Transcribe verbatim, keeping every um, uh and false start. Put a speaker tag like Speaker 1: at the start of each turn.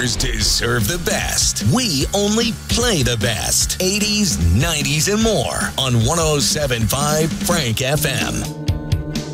Speaker 1: listeners deserve the best. We only play the best. eighties, nineties, and more on one oh seven point five Frank F M.